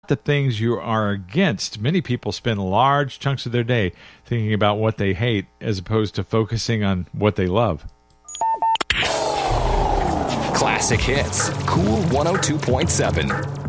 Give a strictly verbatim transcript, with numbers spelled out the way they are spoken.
the things you are against. Many people spend large chunks of their day thinking about what they hate as opposed to focusing on what they love. Classic Hits, Cool one oh two point seven.